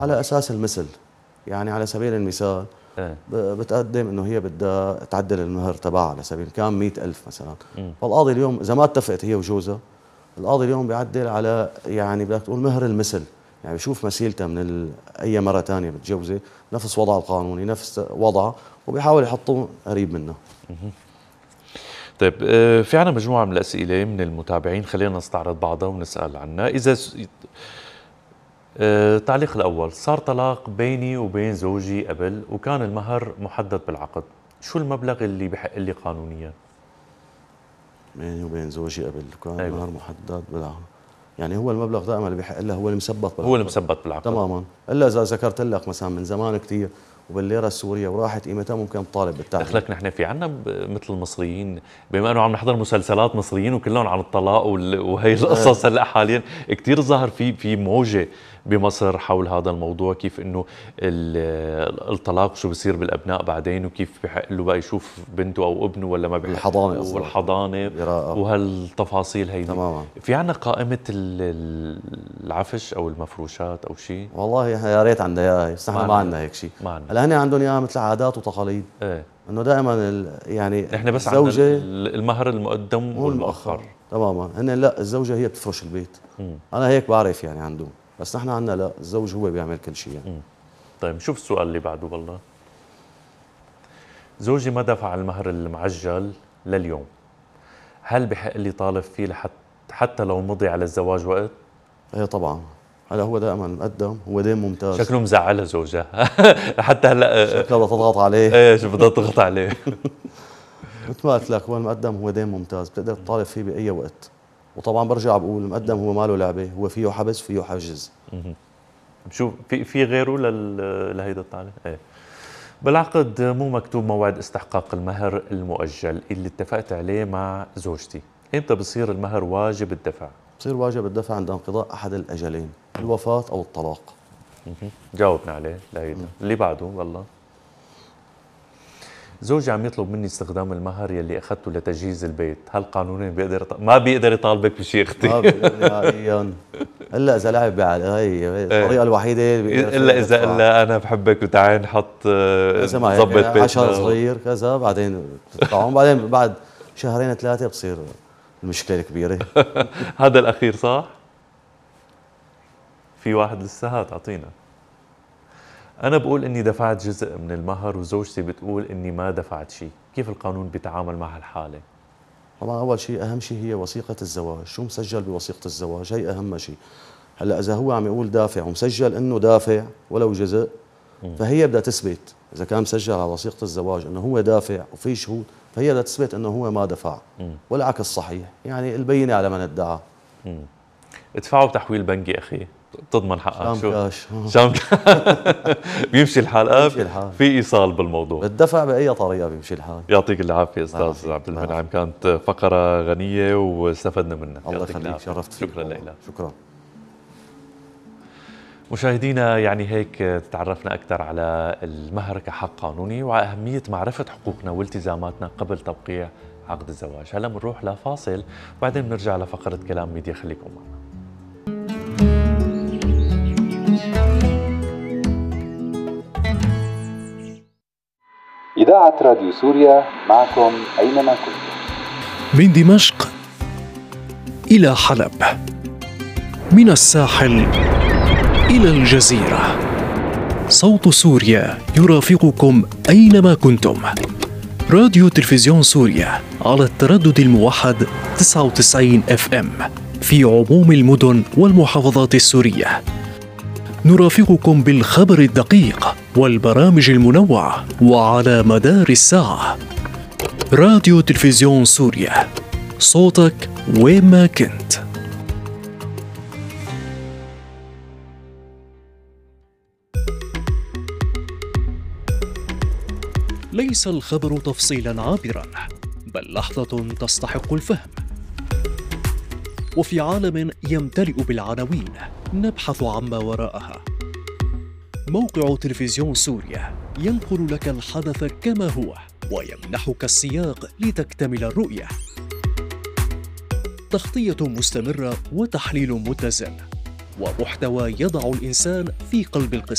على أساس المثل. يعني على سبيل المثال بتقدم انه هي بدها تعدل المهر تبعها، على سبيل كان 100,000 مثلا. فالقاضي اليوم اذا ما اتفقت هي وجوزها، القاضي اليوم بيعدل على يعني بدك تقول مهر المثل، يعني بشوف مثيلتها من اي مره ثانيه متجوزه نفس وضعها القانوني نفس وضعها، وبيحاول يحطوه قريب منه. طيب، في عنا مجموعه من الاسئله من المتابعين، خلينا نستعرض بعضها ونسال عنها. اذا التعليق الأول: صار طلاق بيني وبين زوجي قبل وكان المهر محدد بالعقد، شو المبلغ اللي بحق لي قانونيا؟ بيني وبين زوجي قبل وكان المهر محدد بالعقد، يعني هو المبلغ دائما اللي بحق لها هو المثبت بالعقد. هو المثبت بالعقد تماما، الا اذا ذكرت لك مثلا من زمان كثير وبالليره السوريه وراحت قيمتها ممكن تطالب بالتعديل. دخلك نحن في عنا مثل المصريين، بما انه عم نحضر مسلسلات مصريين وكلهم عن الطلاق وهي القصص هلا حاليا كثير ظاهر في موجه بمصر حول هذا الموضوع، كيف انه الطلاق شو بصير بالابناء بعدين، وكيف بحق له بقى يشوف بنته او ابنه ولا ما بحق، الحضانه والحضانه وهالتفاصيل هي. تماما. في عنا قائمه العفش او المفروشات او شيء؟ والله يا ريت عندنا اياها، بس نحن ما عندنا هيك شيء. هلا هن عندهم اياها مثل عادات وتقاليد. انه دائما يعني نحن بس الزوجه المهر المقدم والمؤخر. تماما. هن لا، الزوجه هي بتفرش البيت. انا هيك بعرف يعني عندهم، بس نحن عندنا لا، الزوج هو بيعمل كل شيء يعني. طيب، شوف السؤال اللي بعده. والله زوجي ما دفع المهر المعجل لليوم، هل بحق لي طالب فيه حتى لو مضي على الزواج وقت؟ ايه طبعا. هلا هو دائما مقدم، هو دين ممتاز. شكله مزعلها زوجها حتى هلا شكلها بدها تضغط عليه. ايه، شو بدها تضغط عليه مثل ما قلت لك، هو المقدم هو دين ممتاز، بتقدر تطالب فيه باي وقت. وطبعا برجع بقول المقدم هو ماله لعبه، هو فيه حبس فيه حجز. شو في غيره لهيدا التعليق؟ ايه. بالعقد مو مكتوب موعد استحقاق المهر المؤجل اللي اتفقت عليه مع زوجتي، امتى بصير المهر واجب الدفع؟ بصير واجب الدفع عند انقضاء احد الاجلين، الوفاه او الطلاق. جاوبنا عليه لهيدا. اللي بعده: والله زوجي عم يطلب مني استخدام المهر يلي اخذته لتجهيز البيت، هل قانونيا ما بيقدر يطالبك بشيء اختي؟ ما بيقدر نهائيا، الا اذا لعب هي الطريقه الوحيده الا اذا قال انا بحبك وتعال نحط نظبط بيتنا، عشاء صغير كذا، بعدين بتطلعون، بعدين بعد شهرين ثلاثه بتصير المشكله الكبيره. هذا الاخير صح؟ في واحد لسه اعطينا. أنا بقول إني دفعت جزء من المهر وزوجتي بتقول إني ما دفعت شيء، كيف القانون بيتعامل مع هالحالة؟ طبعا أول شيء أهم شيء هي وثيقة الزواج، شو مسجل بوثيقة الزواج، هي أهم شيء. هلا إذا هو عم يقول دافع ومسجل إنه دافع ولو جزء، فهي بدها تثبت، إذا كان مسجل على وثيقة الزواج إنه هو دافع وفي شهود، فهي بدها تثبت إنه هو ما دفع، والعكس صحيح، يعني البينة على من ادعى. ادفعوا بتحويل بنكي أخي، تضمن حقك. شام كاش بيمشي الحال. بيمشي الحال، في ايصال بالموضوع، الدفع باي طريقه بيمشي الحال. يعطيك العافيه استاذ عبد المنعم، كانت فقره غنيه واستفدنا منها. الله يخليك، شرفت فيك. شكرا لك. شكرا. مشاهدينا، يعني هيك تعرفنا اكثر على المهر كحق قانوني وعلى اهميه معرفه حقوقنا والتزاماتنا قبل توقيع عقد الزواج. هلا بنروح لفاصل وبعدين بنرجع لفقره كلام ميديا، خليكم معنا. إذاعة راديو سوريا معكم أينما كنتم. من دمشق إلى حلب، من الساحل إلى الجزيرة، صوت سوريا يرافقكم أينما كنتم. راديو تلفزيون سوريا على التردد الموحد 99 FM في عموم المدن والمحافظات السورية. نرافقكم بالخبر الدقيق والبرامج المنوعة وعلى مدار الساعة. راديو تلفزيون سوريا، صوتك وين ما كنت. ليس الخبر تفصيلا عابرا، بل لحظة تستحق الفهم. وفي عالم يمتلئ بالعناوين نبحث عما وراءها. موقع تلفزيون سوريا ينقل لك الحدث كما هو ويمنحك السياق لتكتمل الرؤية. تغطية مستمرة وتحليل متزن ومحتوى يضع الإنسان في قلب القصة.